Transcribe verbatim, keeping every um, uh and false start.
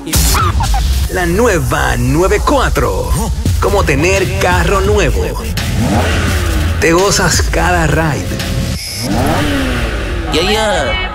La nueva noventa y cuatro. Como tener carro nuevo. Te gozas cada ride. Yeah, yeah.